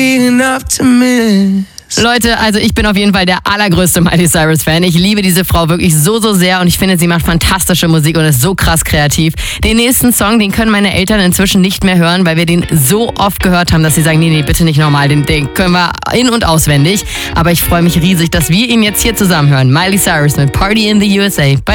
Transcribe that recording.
Leute, also ich bin auf jeden Fall der allergrößte Miley Cyrus-Fan. Ich liebe diese Frau wirklich so, so sehr und ich finde, sie macht fantastische Musik und ist so krass kreativ. Den nächsten Song, den können meine Eltern inzwischen nicht mehr hören, weil wir den so oft gehört haben, dass sie sagen, nee, bitte nicht nochmal, den können wir in- und auswendig. Aber ich freue mich riesig, dass wir ihn jetzt hier zusammen hören. Miley Cyrus mit Party in the USA.